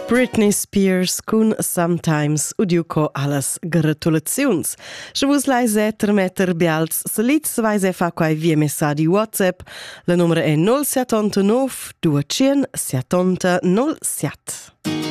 Britney Spears cun Sometimes udiuco allas gratulaziuns. Se vus lais metter bialz salits vais fa quai via messadi WhatsApp. La numero è 079 270 07.